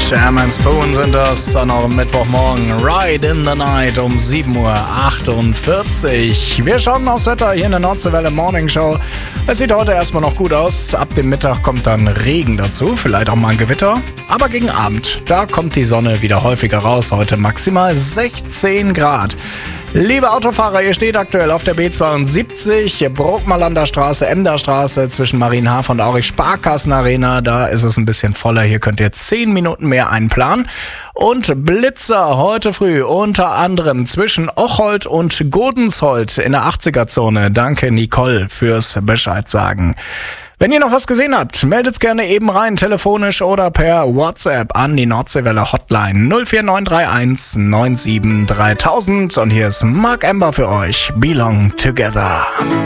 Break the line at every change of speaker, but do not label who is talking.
Jam and Spoon sind das an eurem Mittwochmorgen. Ride in the Night um 7:48 Uhr. Wir schauen aufs Wetter hier in der Nordseewelle Morning Show. Es sieht heute erstmal noch gut aus. Ab dem Mittag kommt dann Regen dazu, vielleicht auch mal ein Gewitter. Aber gegen Abend, da kommt die Sonne wieder häufiger raus. Heute maximal 16 Grad. Liebe Autofahrer, ihr steht aktuell auf der B72, Bruckmalander Straße, Emder Straße zwischen Marienhafen und Aurich Sparkassenarena. Da ist es ein bisschen voller. Hier könnt ihr 10 Minuten mehr einplanen. Und Blitzer heute früh unter anderem zwischen Ocholt und Godensholt in der 80er-Zone. Danke Nicole fürs Bescheid sagen. Wenn ihr noch was gesehen habt, meldet's gerne eben rein, telefonisch oder per WhatsApp an die Nordseewelle Hotline 04931 97 3000. Und hier ist Mark Ember für euch. Belong Together.